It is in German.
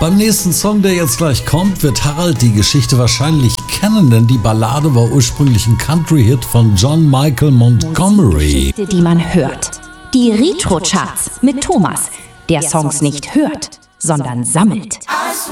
Beim nächsten Song, der jetzt gleich kommt, wird Harald die Geschichte wahrscheinlich kennen, denn die Ballade war ursprünglich ein Country-Hit von John Michael Montgomery. Die man hört. Die Retro-Charts mit Thomas, der Songs nicht hört, sondern sammelt.